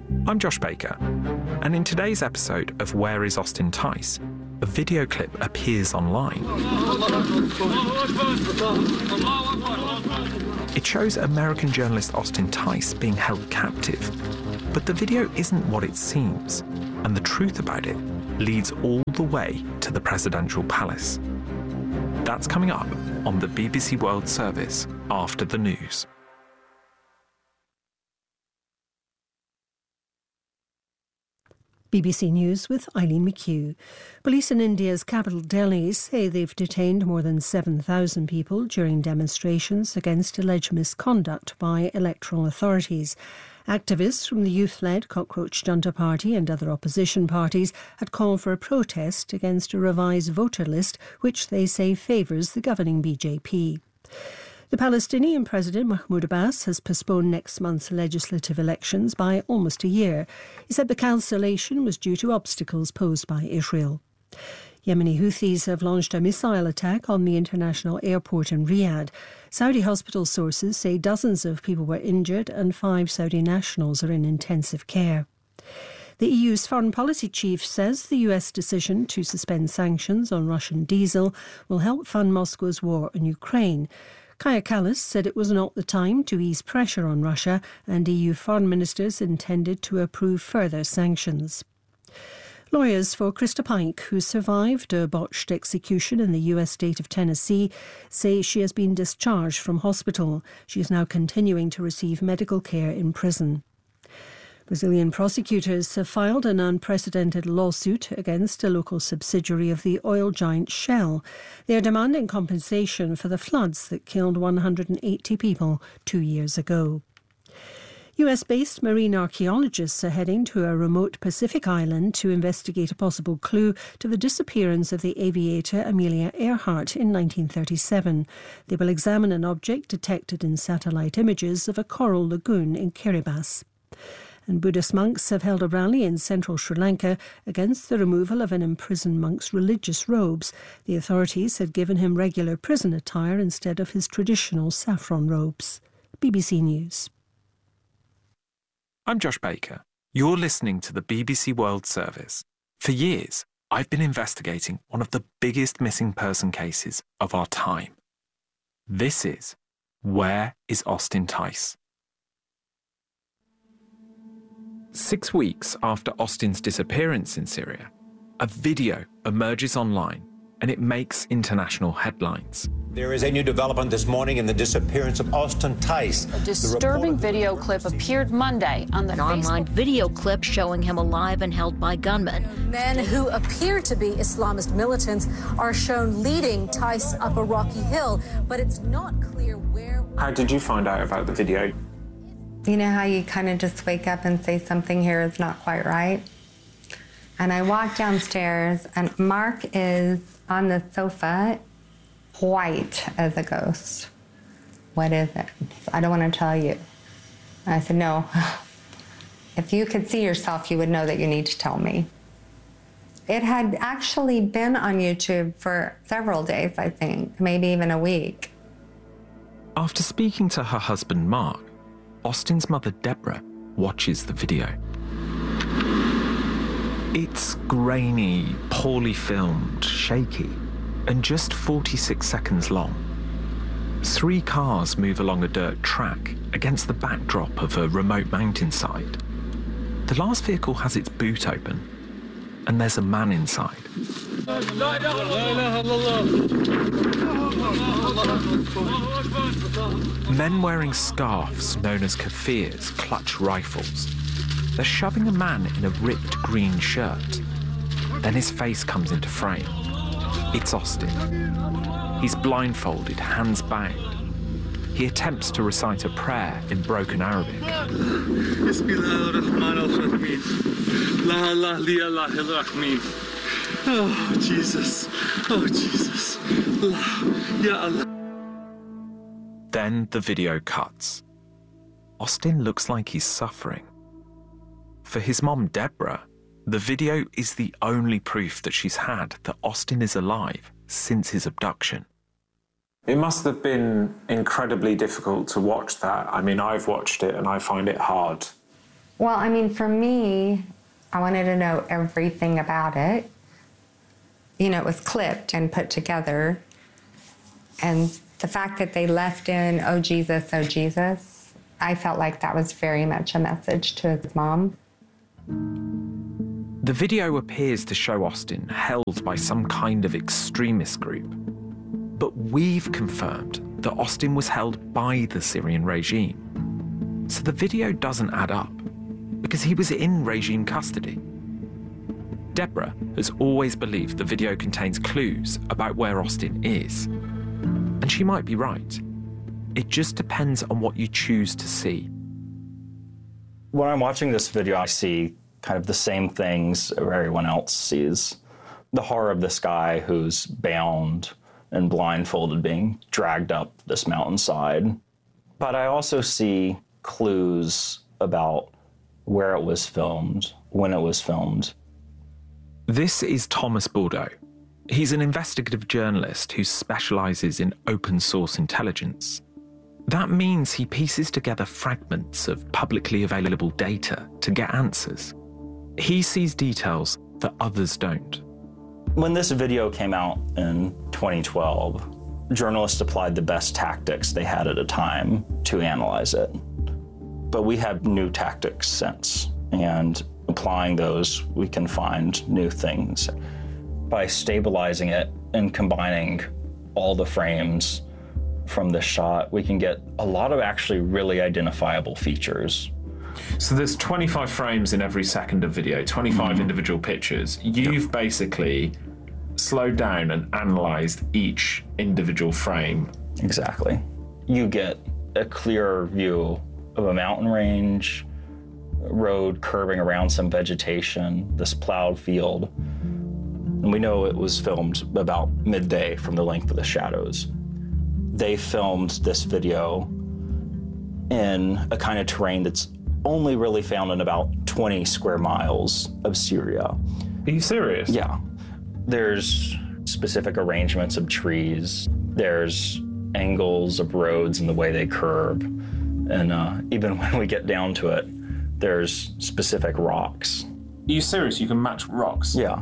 I'm Josh Baker, and in today's episode of Where is Austin Tice, a video clip appears online. It shows American journalist Austin Tice being held captive, but the video isn't what it seems, and the truth about it leads all the way to the presidential palace. That's coming up on the BBC World Service after the news. BBC News with Eileen McHugh. Police in India's capital Delhi say they've detained more than 7,000 people during demonstrations against alleged misconduct by electoral authorities. Activists from the youth-led Cockroach Junta Party and other opposition parties had called for a protest against a revised voter list which they say favours the governing BJP. The Palestinian President Mahmoud Abbas has postponed next month's legislative elections by almost a year. He said the cancellation was due to obstacles posed by Israel. Yemeni Houthis have launched a missile attack on the international airport in Riyadh. Saudi hospital sources say dozens of people were injured and 5 Saudi nationals are in intensive care. The EU's foreign policy chief says the US decision to suspend sanctions on Russian diesel will help fund Moscow's war in Ukraine. Kaja Kallas said it was not the time to ease pressure on Russia, and EU foreign ministers intended to approve further sanctions. Lawyers for Krista Pike, who survived a botched execution in the US state of Tennessee, say she has been discharged from hospital. She is now continuing to receive medical care in prison. Brazilian prosecutors have filed an unprecedented lawsuit against a local subsidiary of the oil giant Shell. They are demanding compensation for the floods that killed 180 people 2 years ago. US-based marine archaeologists are heading to a remote Pacific island to investigate a possible clue to the disappearance of the aviator Amelia Earhart in 1937. They will examine an object detected in satellite images of a coral lagoon in Kiribati. And Buddhist monks have held a rally in central Sri Lanka against the removal of an imprisoned monk's religious robes. The authorities had given him regular prison attire instead of his traditional saffron robes. BBC News. I'm Josh Baker. You're listening to the BBC World Service. For years, I've been investigating one of the biggest missing person cases of our time. This is Where is Austin Tice? 6 weeks after Austin's disappearance in Syria, a video emerges online and it makes international headlines. There is a new development this morning in the disappearance of Austin Tice. A disturbing video clip appeared Monday on the online video clip showing him alive and held by gunmen. Men who appear to be Islamist militants are shown leading Tice up a rocky hill, but it's not clear where. How did you find out about the video? You know how you kind of just wake up and say something here is not quite right? And I walk downstairs and Mark is on the sofa, white as a ghost. What is it? I don't want to tell you. And I said, no. If you could see yourself, you would know that you need to tell me. It had actually been on YouTube for several days, I think, maybe even a week. After speaking to her husband, Mark, Austin's mother, Deborah, watches the video. It's grainy, poorly filmed, shaky, and just 46 seconds long. 3 cars move along a dirt track against the backdrop of a remote mountainside. The last vehicle has its boot open, and there's a man inside. Men wearing scarves known as kafirs clutch rifles. They're shoving a man in a ripped green shirt. Then his face comes into frame. It's Austin. He's blindfolded, hands bound. He attempts to recite a prayer in broken Arabic. Oh, Jesus. Oh, Jesus. Ya Allah. Then the video cuts. Austin looks like he's suffering. For his mom, Deborah, the video is the only proof that she's had that Austin is alive since his abduction. It must have been incredibly difficult to watch that. I mean, I've watched it and I find it hard. Well, I mean, for me, I wanted to know everything about it. You know, it was clipped and put together. And the fact that they left in, oh, Jesus, I felt like that was very much a message to his mom. The video appears to show Austin held by some kind of extremist group. But we've confirmed that Austin was held by the Syrian regime. So the video doesn't add up, because he was in regime custody. Deborah has always believed the video contains clues about where Austin is. And she might be right. It just depends on what you choose to see. When I'm watching this video, I see kind of the same things everyone else sees. The horror of this guy who's bound and blindfolded being dragged up this mountainside. But I also see clues about where it was filmed, when it was filmed. This is Thomas Bordeaux. He's an investigative journalist who specialises in open source intelligence. That means he pieces together fragments of publicly available data to get answers. He sees details that others don't. When this video came out in 2012, journalists applied the best tactics they had at a time to analyze it. But we have new tactics since, and applying those, we can find new things. By stabilizing it and combining all the frames from this shot, we can get a lot of actually really identifiable features. So there's 25 frames in every second of video, 25 individual pictures. You've basically slowed down and analysed each individual frame. Exactly. You get a clearer view of a mountain range, a road curving around some vegetation, this plowed field. And we know it was filmed about midday from the length of the shadows. They filmed this video in a kind of terrain that's only really found in about 20 square miles of Syria. Are you serious? Yeah. There's specific arrangements of trees. There's angles of roads and the way they curve. And even when we get down to it, there's specific rocks. Are you serious? You can match rocks? Yeah.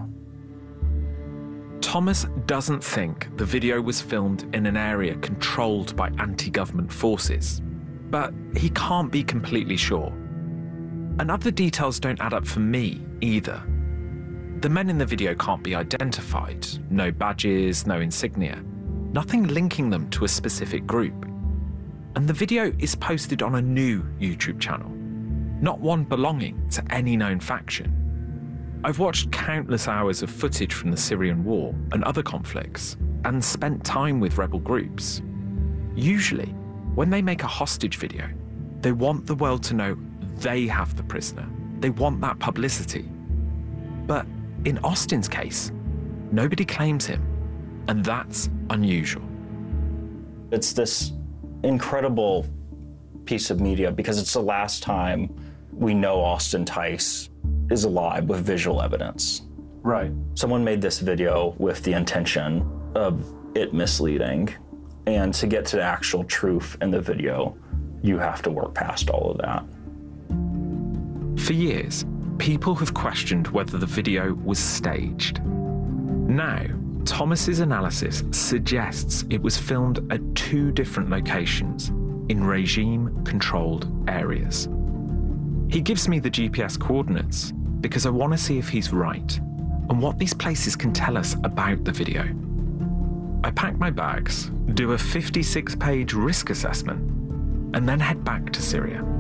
Thomas doesn't think the video was filmed in an area controlled by anti-government forces, but he can't be completely sure. And other details don't add up for me either. The men in the video can't be identified, no badges, no insignia, nothing linking them to a specific group. And the video is posted on a new YouTube channel, not one belonging to any known faction. I've watched countless hours of footage from the Syrian war and other conflicts and spent time with rebel groups. Usually, when they make a hostage video, they want the world to know they have the prisoner. They want that publicity. But in Austin's case, nobody claims him, and that's unusual. It's this incredible piece of media because it's the last time we know Austin Tice is alive with visual evidence. Right. Someone made this video with the intention of it misleading. And to get to the actual truth in the video, you have to work past all of that. For years, people have questioned whether the video was staged. Now, Thomas's analysis suggests it was filmed at 2 different locations in regime-controlled areas. He gives me the GPS coordinates because I want to see if he's right and what these places can tell us about the video. I pack my bags, do a 56-page risk assessment, and then head back to Syria.